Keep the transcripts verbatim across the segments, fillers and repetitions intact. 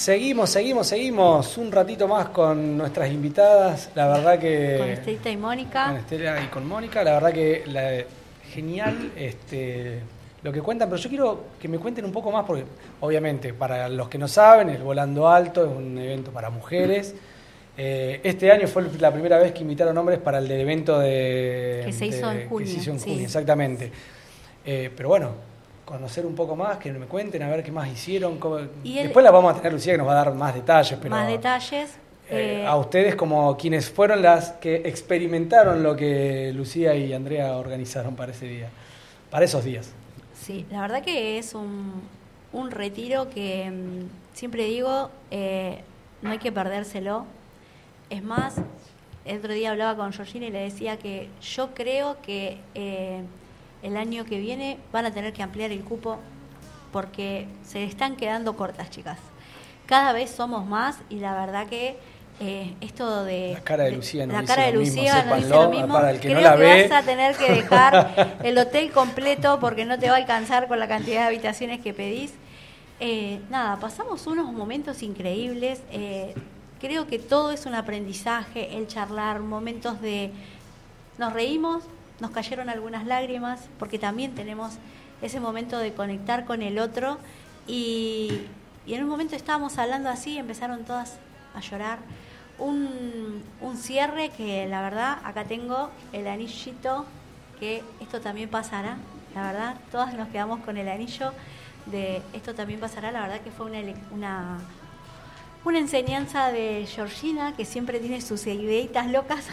Seguimos, seguimos, seguimos un ratito más con nuestras invitadas, la verdad que... Con Estelita y Mónica. Con Estela y con Mónica, la verdad que la, genial este, lo que cuentan, pero yo quiero que me cuenten un poco más, porque obviamente para los que no saben, el Volando Alto es un evento para mujeres. Eh, este año fue la primera vez que invitaron hombres para el del evento de... Que se hizo de, en junio. Que se hizo en sí. junio, exactamente. Eh, pero bueno... conocer un poco más, que me cuenten a ver qué más hicieron. Cómo... El... Después la vamos a tener Lucía que nos va a dar más detalles. Pero, más detalles. Eh, eh... A ustedes como quienes fueron las que experimentaron lo que Lucía y Andrea organizaron para ese día, para esos días. Sí, la verdad que es un, un retiro que mmm, siempre digo, eh, no hay que perdérselo. Es más, el otro día hablaba con Georgina y le decía que yo creo que... Eh, el año que viene van a tener que ampliar el cupo porque se están quedando cortas, chicas. Cada vez somos más y la verdad que eh, esto de... La cara de Lucía no la dice cara de lo Lucía mismo, no dice sépanlo, lo mismo. para el que Creo no la que ve. vas a tener que dejar el hotel completo porque no te va a alcanzar con la cantidad de habitaciones que pedís. Eh, nada, pasamos unos momentos increíbles. Eh, creo que todo es un aprendizaje, el charlar, momentos de... Nos reímos, nos cayeron algunas lágrimas, porque también tenemos ese momento de conectar con el otro, y, y en un momento estábamos hablando así y empezaron todas a llorar. Un, un cierre que la verdad, acá tengo el anillito, que esto también pasará, la verdad, todas nos quedamos con el anillo de esto también pasará, la verdad que fue una... una Una enseñanza de Georgina, que siempre tiene sus ideitas locas.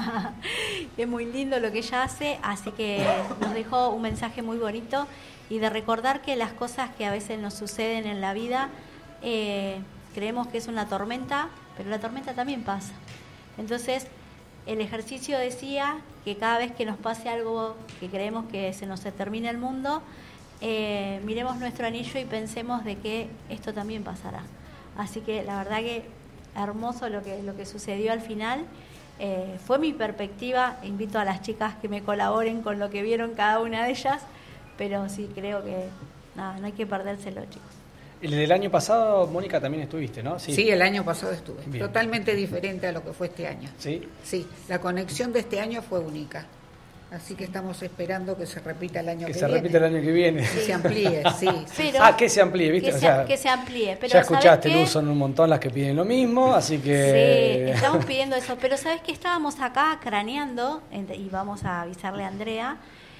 Es muy lindo lo que ella hace, así que nos dejó un mensaje muy bonito y de recordar que las cosas que a veces nos suceden en la vida, eh, creemos que es una tormenta, pero la tormenta también pasa. Entonces, el ejercicio decía que cada vez que nos pase algo que creemos que se nos termina el mundo, eh, miremos nuestro anillo y pensemos de que esto también pasará. Así que la verdad que hermoso lo que lo que sucedió al final. Eh, fue mi perspectiva. Invito a las chicas que me colaboren con lo que vieron cada una de ellas, pero sí creo que nada, no hay que perdérselo, chicos. El del año pasado, Mónica, también estuviste, ¿no? Sí, sí, el año pasado estuve. Bien. Totalmente diferente a lo que fue este año. ¿Sí? Sí, la conexión de este año fue única. Así que estamos esperando que se repita el año que, que viene. Que se repita el año que viene. Que se amplíe, sí. Pero, ah, que se amplíe, ¿viste? Que, o se, sea, que se amplíe. Pero ya escuchaste, Luz, son un montón las que piden lo mismo, así que... Sí, estamos pidiendo eso. Pero ¿sabes qué? Estábamos acá craneando, y vamos a avisarle a Andrea,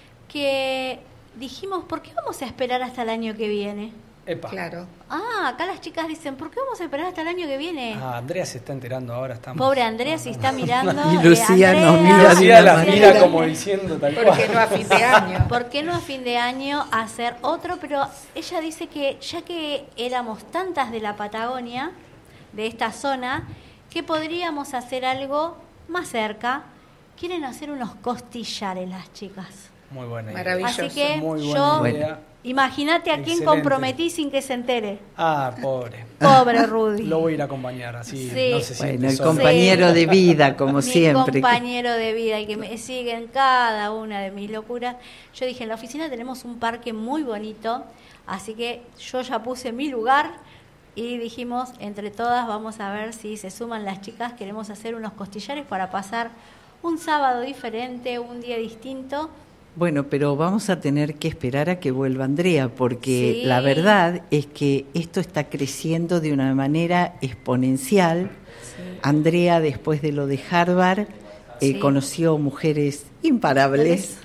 que dijimos, ¿por qué vamos a esperar hasta el año que viene? Epa. Claro. Ah, acá las chicas dicen, ¿por qué vamos a esperar hasta el año que viene? Ah, Andrea se está enterando ahora. Estamos... Pobre Andrea, si está mirando. Y Lucía eh, nos Andrea, mira Lucía la Lucía mira la como mira. diciendo tal ¿Por cual. qué no a fin de año? ¿Por qué no a fin de año hacer otro? Pero ella dice que ya que éramos tantas de la Patagonia, de esta zona, que podríamos hacer algo más cerca. Quieren hacer unos costillares las chicas. Muy buena idea. Maravilloso. Así que Muy yo, buena idea. Imagínate a quién Excelente. comprometí sin que se entere. Ah, pobre. Pobre Rudy. Lo voy a ir a acompañar, así Sí. no se siente Bueno, el solo. compañero Sí. de vida, como Mi siempre. compañero de vida y que me sigue en cada una de mis locuras. Yo dije, en la oficina tenemos un parque muy bonito, así que yo ya puse mi lugar y dijimos, entre todas vamos a ver si se suman las chicas. Queremos hacer unos costillares para pasar un sábado diferente, un día distinto. Bueno, pero vamos a tener que esperar a que vuelva Andrea, porque Sí. la verdad es que esto está creciendo de una manera exponencial. Sí. Andrea, después de lo de Harvard, eh, Sí. conoció mujeres imparables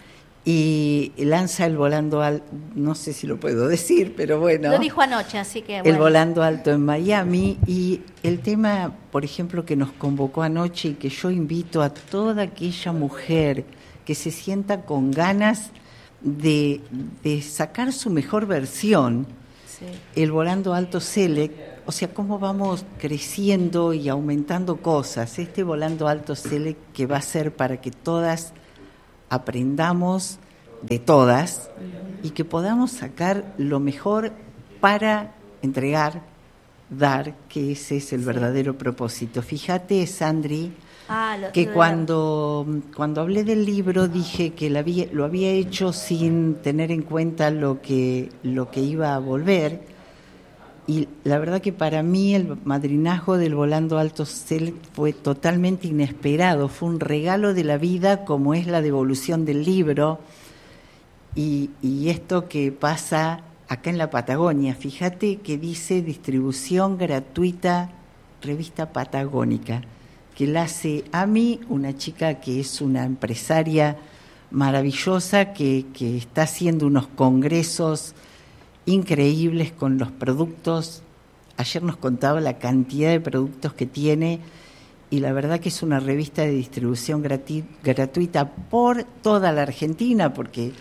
y lanza el Volando Alto, no sé si lo puedo decir, pero bueno. Lo dijo anoche, así que El bueno. Volando Alto en Miami, y el tema, por ejemplo, que nos convocó anoche y que yo invito a toda aquella mujer que se sienta con ganas de, de sacar su mejor versión, Sí. el Volando Alto Select, o sea, cómo vamos creciendo y aumentando cosas. Este Volando Alto Select que va a ser para que todas aprendamos de todas y que podamos sacar lo mejor para entregar, dar, que ese es el Sí. verdadero propósito. Fíjate, Sandri, Ah, lo- que lo- cuando, cuando hablé del libro dije que lo había, lo había hecho sin tener en cuenta lo que, lo que iba a volver, Y la verdad que para mí el madrinazgo del Volando Alto Select fue totalmente inesperado, fue un regalo de la vida como es la devolución del libro y, y esto que pasa acá en la Patagonia. Fíjate que dice distribución gratuita revista patagónica, que la hace Ami, una chica que es una empresaria maravillosa que, que está haciendo unos congresos increíbles con los productos. Ayer nos contaba la cantidad de productos que tiene y la verdad que es una revista de distribución grati- gratuita por toda la Argentina, porque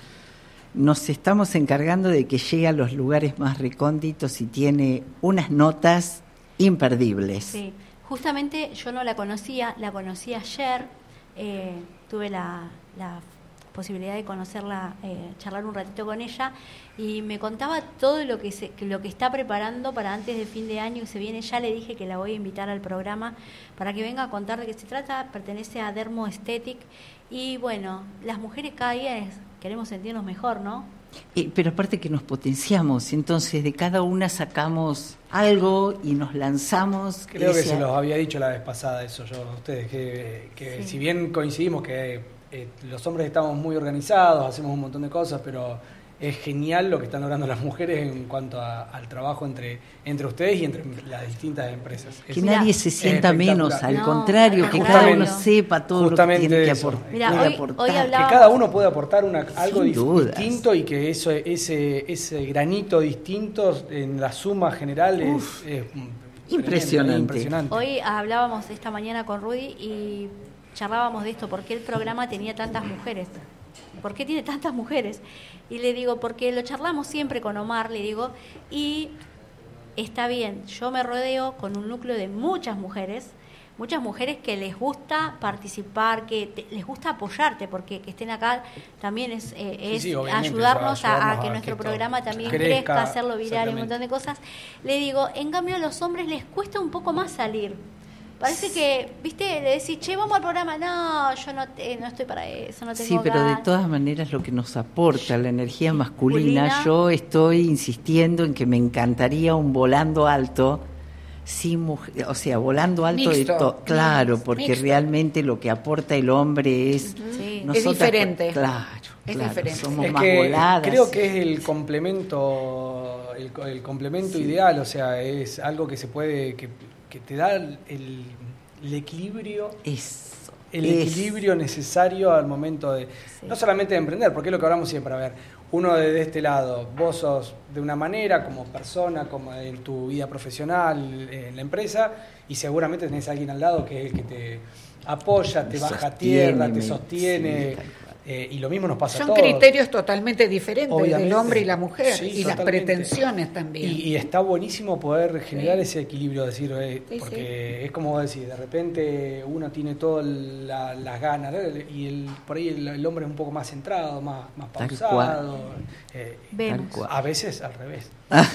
nos estamos encargando de que llegue a los lugares más recónditos y tiene unas notas imperdibles. Sí, justamente yo no la conocía, la conocí ayer, eh, tuve la, la posibilidad de conocerla, eh, charlar un ratito con ella y me contaba todo lo que, se, que lo que está preparando para antes del fin de año que se viene. Ya le dije que la voy a invitar al programa para que venga a contar de qué se trata. Pertenece a Dermo Aesthetic y bueno, las mujeres cada día es, queremos sentirnos mejor, ¿no? Eh, pero aparte que nos potenciamos, entonces de cada una sacamos algo y nos lanzamos. Creo que ese... se los había dicho la vez pasada eso yo a ustedes, que, que Sí. si bien coincidimos que eh, los hombres estamos muy organizados, hacemos un montón de cosas, pero es genial lo que están logrando las mujeres en cuanto a, al trabajo entre entre ustedes y entre las distintas empresas. Que Es- nadie se sienta menos, al No, contrario, al que contrario. cada uno sepa todo Justamente lo que tiene que, eso. apor- Mira, tiene que hoy- aportar. hoy hablaba- que cada uno puede aportar una, algo Sin dif- dudas. distinto y que eso ese ese granito distinto en la suma general es, Uf, es impresionante. tremendo, es impresionante. Hoy hablábamos esta mañana con Rudy y charlábamos de esto, ¿por qué el programa tenía tantas mujeres? ¿Por qué tiene tantas mujeres? Y le digo, porque lo charlamos siempre con Omar, le digo, y está bien, yo me rodeo con un núcleo de muchas mujeres, muchas mujeres que les gusta participar, que te- les gusta apoyarte, porque que estén acá también es, eh, Sí, es sí, obviamente, ayudarnos a, a ayudarnos que a nuestro que programa esto también crezca, crezca, hacerlo viral y un exactamente. montón de cosas. Le digo, en cambio a los hombres les cuesta un poco más salir. Parece que, viste, le decís, che, vamos al programa. No, yo no, te- no estoy para eso, no tengo Sí, pero de ganas. todas maneras lo que nos aporta la energía masculina, Masculina. yo estoy insistiendo en que me encantaría un volando alto, sin mujer, o sea, volando alto Mixto. de to- claro, porque Mixto. realmente lo que aporta el hombre es Sí. Es diferente. Claro, Es claro, diferente. somos Es más que voladas. creo que es el complemento, el, co- el complemento ideal, o sea, es algo que se puede, que, que te da el, el equilibrio, Eso, el es- equilibrio necesario al momento de, Sí. no solamente de emprender, porque es lo que hablamos siempre, a ver, uno de, de este lado, vos sos de una manera como persona, como en tu vida profesional, en la empresa, y seguramente tenés a alguien al lado que es el que te apoya, te Me baja a sostiene, tierra, te me- sí, sí, tal cual. eh, y lo mismo nos pasa a Son todos. criterios totalmente diferentes Obviamente. del hombre y la mujer, Sí, y las totalmente. pretensiones también. Y, y está buenísimo poder generar Sí. ese equilibrio, decir, eh, Sí, porque es como decir, de repente uno tiene todas la, las ganas, ¿eh? y el, por ahí el, el hombre es un poco más centrado, más, más Tal pausado. eh, Vemos. Tal cual. a veces al revés.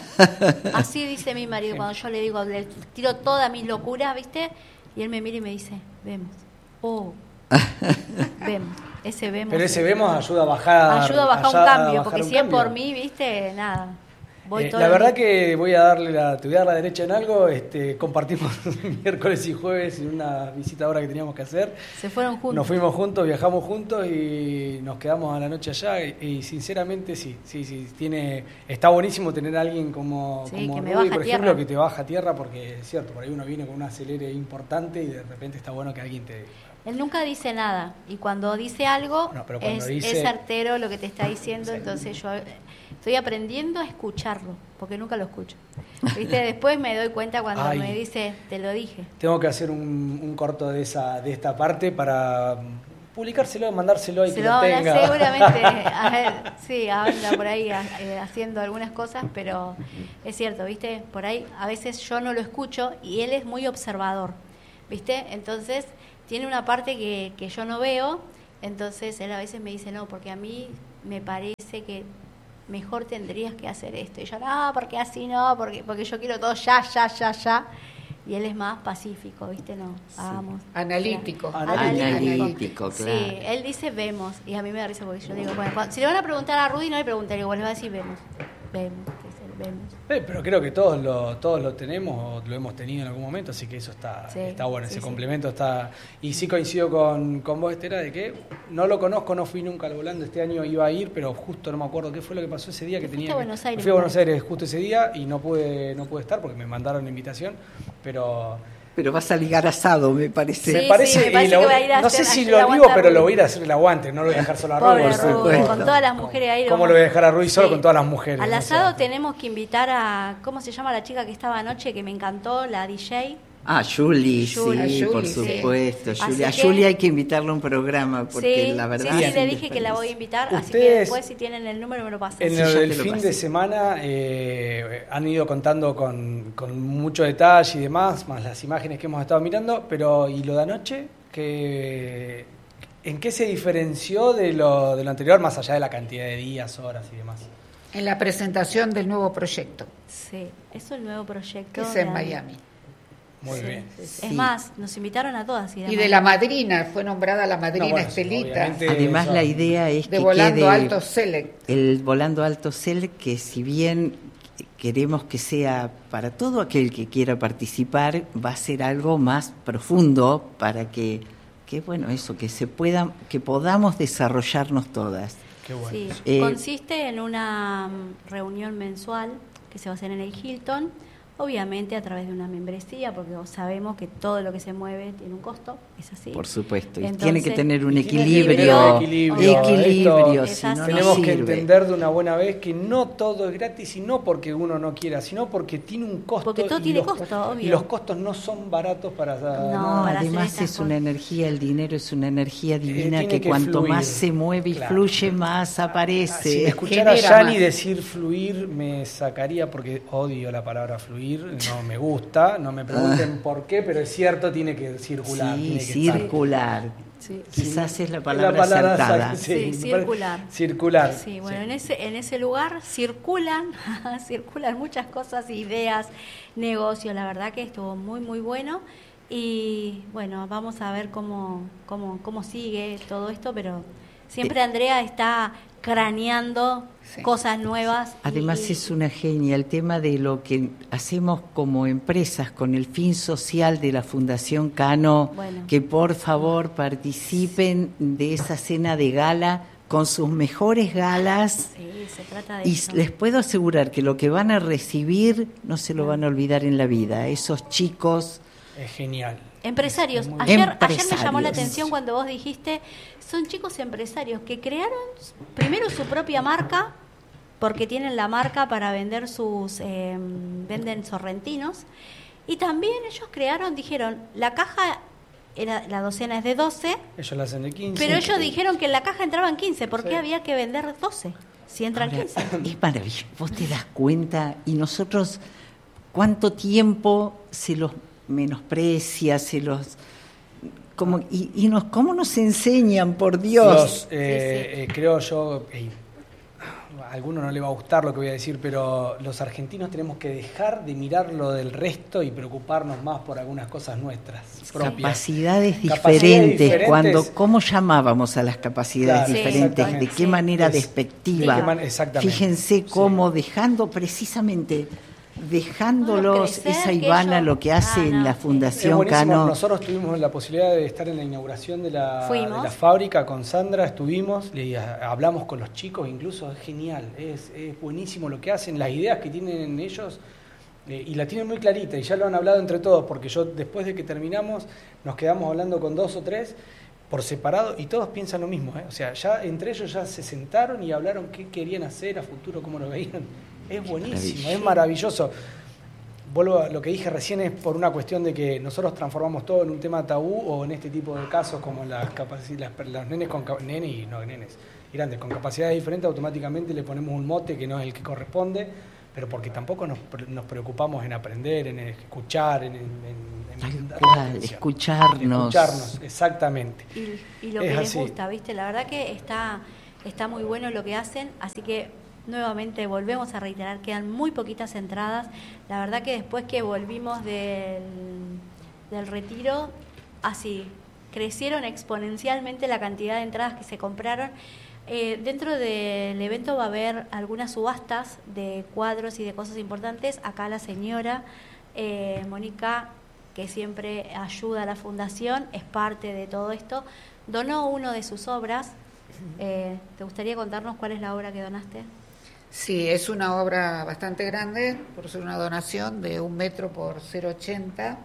Así dice mi marido cuando yo le digo, le tiro todas mis locuras, ¿viste? Y él me mira y me dice, vemos. Oh, vemos. Ese vemos. Pero ese vemos ayuda a bajar. Ayuda a bajar un ayuda a cambio, bajar porque un si es cambio. por mí, ¿viste? Nada. Voy Eh, todo la el verdad día. que voy a darle la, te voy a dar la derecha en algo. Este, compartimos miércoles y jueves en una visita ahora que teníamos que hacer. Se fueron juntos. Nos fuimos juntos, viajamos juntos y nos quedamos a la noche allá. Y, y sinceramente sí, sí, sí, tiene, está buenísimo tener a alguien como, Sí, como que me Rudy, baja por tierra. ejemplo, que te baja a tierra, porque es cierto, por ahí uno viene con un acelere importante y de repente está bueno que alguien te. Él nunca dice nada y cuando dice algo No, pero cuando es, dice- es certero lo que te está diciendo, Sí. entonces yo eh, estoy aprendiendo a escucharlo, porque nunca lo escucho. ¿Viste? Después me doy cuenta cuando Ay. me dice, te lo dije. Tengo que hacer un, un corto de esa de esta parte para publicárselo, mandárselo y Se que lo lo van a tenga. seguramente, a ver, sí, anda por ahí a- eh, haciendo algunas cosas, pero es cierto, ¿viste? Por ahí a veces yo no lo escucho y él es muy observador, ¿viste? Entonces tiene una parte que, que yo no veo, entonces él a veces me dice, no, porque a mí me parece que mejor tendrías que hacer esto. Y yo, no, porque así no, porque, porque yo quiero todo ya, ya, ya, ya. Y él es más pacífico, ¿viste? No, hagamos. Analítico. Analítico, Sí, claro. él dice vemos. Y a mí me da risa porque yo digo, bueno, cuando- si le van a preguntar a Rudy, no le preguntaría, igual le va a decir vemos. Vemos. dice él. vemos. Eh, pero creo que todos lo, todos lo tenemos o lo hemos tenido en algún momento, así que eso está, Sí, está bueno, sí, ese sí. complemento está... Y sí coincido con, con vos, Estela, de que no lo conozco, no fui nunca al Volando, este año iba a ir, pero justo no me acuerdo qué fue lo que pasó ese día que Fuiste tenía... a que- Buenos Aires, Fui a me Buenos parece. Aires justo ese día y no pude, no pude estar porque me mandaron la invitación, pero... Pero vas a ligar asado, me parece. Sí, me parece, me parece y lo- que va a ir a no hacer- sé si hacer lo aguante digo, a pero Rubí. lo voy a ir a hacer el aguante, no lo voy a dejar solo a Pobre Rubí. por Rubí, supuesto. con todas las mujeres ahí. ¿Cómo lo voy a dejar a Rubí solo Sí. con todas las mujeres? Al No asado sé. tenemos que invitar a, ¿cómo se llama la chica que estaba anoche, que me encantó, la D J? Ah, Julie, Julie, sí, Julie, por sí. supuesto. Así Julie. A que- Julie hay que invitarle a un programa, porque Sí, la verdad... sí, sí, es le un dije que la voy a invitar, así que Ustedes- después si tienen el número me lo pasan. En Sí, el, ya el te lo fin pasé. de semana eh, han ido contando con, con mucho detalle y demás, más las imágenes que hemos estado mirando, pero ¿y lo de anoche? ¿Qué, ¿En qué se diferenció de lo, de lo anterior, más allá de la cantidad de días, horas y demás? En la presentación del nuevo proyecto, Sí, eso es el nuevo proyecto. que es de en la- Miami. Muy Sí, bien. sí, sí. Sí. Es más, nos invitaron a todas. Y, Y de la madrina, fue nombrada la madrina No, bueno, Estelita, obviamente. Además, eso- la idea es de que Volando quede Alto Select. el Volando Alto Select, que si bien queremos que sea para todo aquel que quiera participar, va a ser algo más profundo para que, que bueno, eso, que se pueda, que podamos desarrollarnos todas. Qué bueno. Sí, Eh, consiste en una mm, reunión mensual que se va a hacer en el Hilton, obviamente a través de una membresía, porque sabemos que todo lo que se mueve tiene un costo, es así. Por supuesto, y Entonces- tiene que tener un Y tiene que equilibrio, tener un equilibrio. equilibrio, Esto- si no, no Tenemos que sirve. entender de una buena vez que no todo es gratis y no porque uno no quiera, sino porque tiene un costo. Porque todo y tiene los- costo, obvio. Y los costos no son baratos para... No, No, para hacer además estas es una cosas. energía, el dinero es una energía divina tiene que, que cuanto fluir. más se mueve y Claro. fluye, más aparece. Si me escuchara a Genera Yani más. decir fluir, me sacaría porque odio la palabra fluir, no me gusta, no me pregunten por qué, pero es cierto, tiene que circular. Sí, tiene que estar. circular. Sí. Quizás es la Es palabra, acertada. exacta, Sí, me parece- circular. Circular. Sí, bueno, sí. En, ese, en ese lugar circulan, circulan muchas cosas, ideas, negocios, la verdad que estuvo muy, muy bueno. Y bueno, vamos a ver cómo, cómo, cómo sigue todo esto, pero siempre Andrea está craneando Sí. cosas nuevas. y- Además es una genia el tema de lo que hacemos como empresas con el fin social de la Fundación Cano, Bueno. que por favor participen de esa cena de gala con sus mejores galas. Sí, se trata de Y eso. les puedo asegurar que lo que van a recibir no se lo van a olvidar en la vida. Esos chicos, Es genial. Empresarios. Es muy- Ayer, ayer me Empresarios. llamó la atención cuando vos dijiste, son chicos empresarios que crearon primero su propia marca, porque tienen la marca para vender sus, eh, venden sorrentinos, y también ellos crearon, dijeron, la caja, era la docena es de doce, Ellos la hacen de quince. pero ellos dijeron que en la caja entraban quince, ¿por qué Sí. había que vender doce? Si entran ahora, quince. es maravilloso. Vos te das cuenta y nosotros cuánto tiempo se los menosprecia, se los... Como, y, y nos, ¿cómo nos enseñan, por Dios? Los, eh, eh, creo yo, eh, a alguno no le va a gustar lo que voy a decir, pero los argentinos tenemos que dejar de mirar lo del resto y preocuparnos más por algunas cosas nuestras propias. Capacidades diferentes, Capacidades diferentes. cuando ¿cómo llamábamos a las capacidades Claro, Sí, diferentes? ¿De exactamente. qué manera Es- despectiva? de qué man- exactamente. Fíjense Sí. cómo dejando precisamente dejándolos Bueno, crecer, esa que Ivana ellos- lo que hace Ah, en no, la sí. Es Fundación buenísimo. Cano. Nosotros tuvimos la posibilidad de estar en la inauguración de la, Fuimos. de la fábrica con Sandra, estuvimos, le, hablamos con los chicos, incluso es genial, es, es buenísimo lo que hacen, las ideas que tienen ellos, eh, y la tienen muy clarita, y ya lo han hablado entre todos, porque yo después de que terminamos nos quedamos hablando con dos o tres por separado y todos piensan lo mismo, ¿eh? O sea, ya entre ellos ya se sentaron y hablaron qué querían hacer a futuro, cómo lo veían. Es buenísimo, Maravilla. es maravilloso. Vuelvo a lo que dije recién, es por una cuestión de que nosotros transformamos todo en un tema tabú o en este tipo de casos como las capacidades, los nenes con ca- nenes y no nenes grandes con capacidades diferentes, automáticamente le ponemos un mote que no es el que corresponde, pero porque tampoco nos, pre- nos preocupamos en aprender, en escuchar, en, en, en- Tal en dar cual, atención. escucharnos. Escucharnos, exactamente. Y, y lo Es que así. les gusta, ¿viste? La verdad que está, está muy bueno lo que hacen, así que nuevamente volvemos a reiterar, quedan muy poquitas entradas. La verdad que después que volvimos del, del retiro, así, crecieron exponencialmente la cantidad de entradas que se compraron. Eh, dentro del evento va a haber algunas subastas de cuadros y de cosas importantes. Acá la señora eh, Mónica, que siempre ayuda a la fundación, es parte de todo esto, donó uno de sus obras. Eh, ¿Te gustaría contarnos cuál es la obra que donaste? Sí, es una obra bastante grande, por ser una donación de un metro por cero coma ochenta,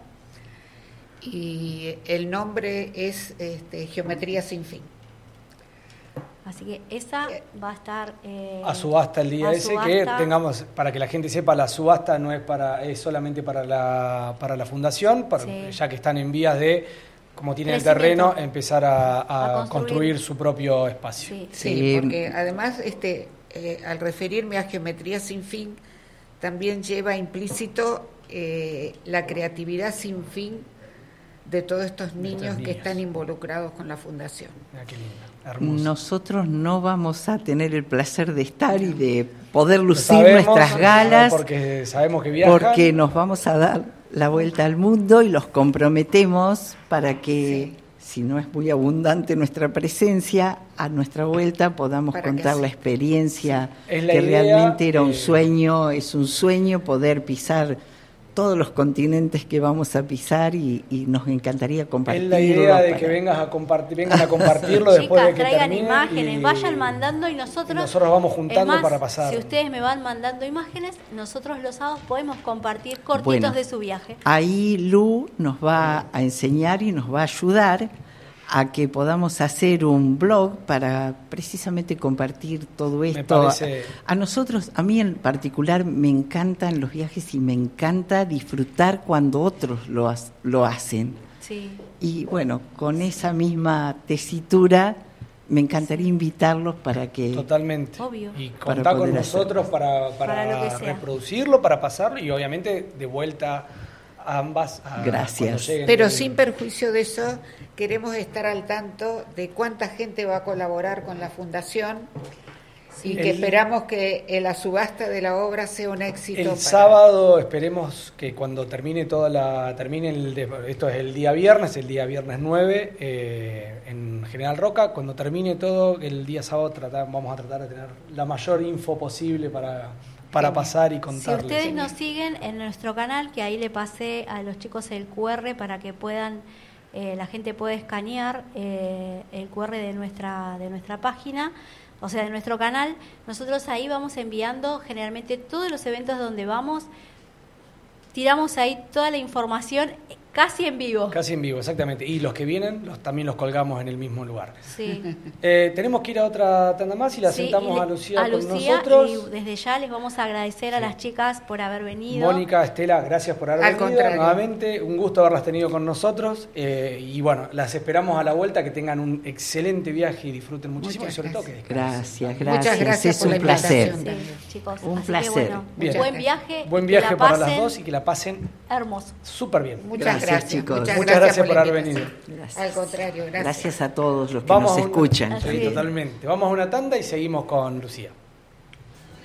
y el nombre es este, Geometría sin fin. Así que esa va a estar eh, a subasta el día a ese, subasta. que tengamos, para que la gente sepa, la subasta no es para es solamente para la para la fundación, para, Sí. ya que están en vías de, como tienen el Crecimiento. terreno, empezar a, a A construir. construir su propio espacio. Sí. Sí, Sí. porque además, este, eh, al referirme a Geometría sin fin, también lleva implícito eh, la creatividad sin fin de todos estos niños que niños. están involucrados con la fundación. Mira qué lindo, hermoso. Nosotros no vamos a tener el placer de estar y de poder Lo lucir sabemos, nuestras galas, porque sabemos que viajan. porque nos vamos a dar la vuelta al mundo y los comprometemos para que, si no es muy abundante nuestra presencia, a nuestra vuelta podamos Para que contar sí. la experiencia, Es la que idea, realmente era un eh, sueño, es un sueño poder pisar todos los continentes que vamos a pisar y, y nos encantaría Es compartirlo. la idea de para- que vengas a compartir, vengan a compartirlo después Chicas, de que traigan termine imágenes, y- vayan mandando y nosotros... y nosotros vamos juntando es más, para pasar. Si ustedes me van mandando imágenes, nosotros los sábados podemos compartir cortitos Bueno. de su viaje. Ahí Lu nos va a enseñar y nos va a ayudar a que podamos hacer un blog para precisamente compartir todo esto. parece- A, a nosotros, a mí en particular, me encantan los viajes y me encanta disfrutar cuando otros lo, ha- lo hacen. Sí. Y bueno, con esa misma tesitura, me encantaría invitarlos para que... Totalmente. Obvio. Y Para contar con poder nosotros para, para, Para lo que sea. reproducirlo, para pasarlo y obviamente de vuelta a ambas. A, Gracias. cuando lleguen. Pero sin perjuicio de eso, queremos estar al tanto de cuánta gente va a colaborar con la fundación y que El- esperamos que eh, la subasta de la obra sea un éxito. El para- sábado esperemos que cuando termine toda la termine el de- esto es el día viernes, el día viernes nueve eh, en General Roca, cuando termine todo el día sábado trata- vamos a tratar de tener la mayor info posible para para Genial. pasar y Si contarles. ustedes nos siguen en nuestro canal, que ahí le pasé a los chicos el cu erre para que puedan, eh, la gente puede escanear eh, el cu erre de nuestra, de nuestra página, o sea, de nuestro canal. Nosotros ahí vamos enviando generalmente todos los eventos donde vamos, tiramos ahí toda la información eh, casi en vivo. Casi en vivo, exactamente. Y los que vienen los, también los colgamos en el mismo lugar. Sí. Eh, tenemos que ir a otra tanda más y la Sí, sentamos y le- a Lucía, a con Lucía, nosotros. y desde ya les vamos a agradecer a Sí. las chicas por haber venido. Mónica, Estela, gracias por haber Al venido contrario. nuevamente. Un gusto haberlas tenido con nosotros. Eh, y bueno, las esperamos a la vuelta, que tengan un excelente viaje y disfruten muchísimo. Muchas y sobre todo que gracias. descansen. Gracias, gracias. Muchas gracias es por un la placer. invitación. Sí, chicos. Un Así placer. Que, bueno, Bien. buen viaje. Buen y que viaje la para las pasen dos y que la pasen hermoso. súper bien. Muchas Gracias, gracias, chicos. Muchas, Muchas gracias por la haber invitación. venido. Gracias. Al contrario, gracias. Gracias a todos los que Vamos nos a una- escuchan. Sí, Sí. totalmente. Vamos a una tanda y seguimos con Lucía.